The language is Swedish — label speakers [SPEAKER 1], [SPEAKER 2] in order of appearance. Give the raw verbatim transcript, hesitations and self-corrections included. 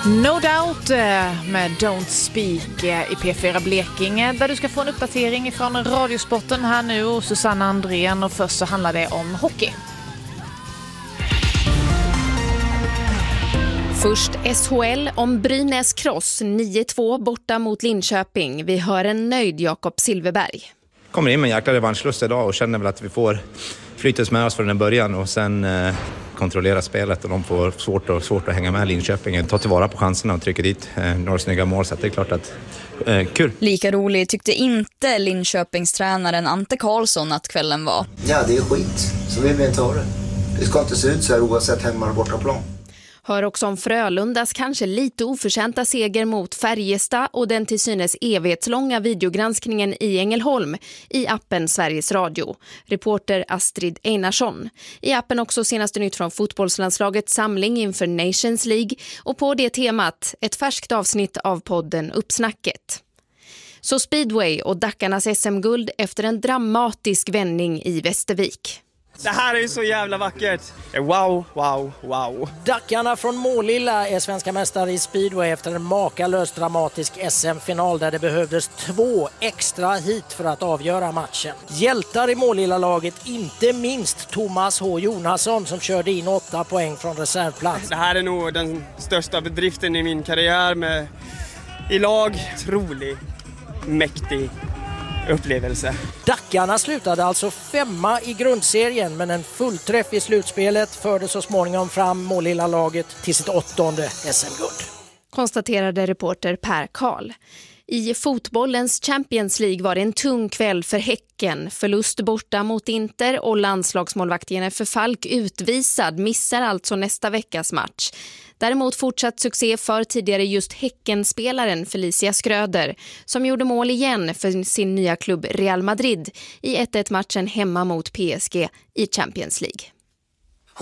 [SPEAKER 1] No Doubt med Don't Speak i P fyra Blekinge, där du ska få en uppdatering från Radiosporten här nu och Susanna Andrén, och först så handlar det om hockey. Först S H L om Brynäs kross nio två borta mot Linköping. Vi hör en nöjd Jakob Silverberg.
[SPEAKER 2] Kommer in med en jäkla revanschlust idag och känner väl att vi får flytas med oss från den början och sen eh, kontrollera spelet, och de får svårt, och, svårt att hänga med Linköping. Ta tillvara på chanserna och trycka dit eh, några snygga mål, så att det är klart att eh, kul.
[SPEAKER 3] Lika rolig tyckte inte Linköpings tränaren Ante Karlsson att kvällen var.
[SPEAKER 4] Ja, det är skit. Så vill vi inte ha det. Det ska inte se ut så här oavsett hemma och bortaplan.
[SPEAKER 1] Hör också om Frölundas kanske lite oförtjänta seger mot Färjestad och den till synes evighetslånga videogranskningen i Ängelholm i appen Sveriges Radio. Reporter Astrid Einarsson. I appen också senaste nytt från fotbollslandslagets samling inför Nations League, och på det temat ett färskt avsnitt av podden Uppsnacket. Så speedway och Dackarnas S M-guld efter en dramatisk vändning i Västervik.
[SPEAKER 5] Det här är ju så jävla vackert. Wow, wow, wow.
[SPEAKER 6] Dackarna från Målilla är svenska mästare i speedway efter en makalös dramatisk S M-final där det behövdes två extra hit för att avgöra matchen. Hjältar i Målilla-laget, inte minst Thomas H. Jonasson som körde in åtta poäng från reservplats.
[SPEAKER 5] Det här är nog den största bedriften i min karriär med i lag. Trolig, mäktig upplevelse.
[SPEAKER 6] Dackarna slutade alltså femma i grundserien, men en fullträff i slutspelet förde så småningom fram Målilla-laget till sitt åttonde S M-guld.
[SPEAKER 1] Konstaterade reporter Per Karl. I fotbollens Champions League var det en tung kväll för Häcken. Förlust borta mot Inter, och landslagsmålvakt Jennifer Falk utvisad missar alltså nästa veckas match. Däremot fortsatt succé för tidigare just Häckenspelaren Felicia Skröder, som gjorde mål igen för sin nya klubb Real Madrid i ett ett matchen hemma mot P S G i Champions League.